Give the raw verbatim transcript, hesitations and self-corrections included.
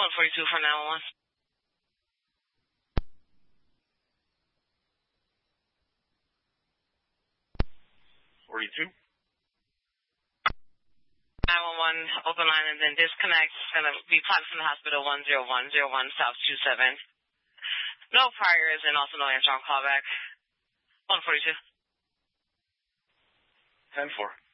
one forty-two for nine one one. forty-two. nine one one, open line and then disconnect. It's going to be Patterson Hospital one zero one zero one South two seven. No priors and also no answer on callback. one forty-two. ten four.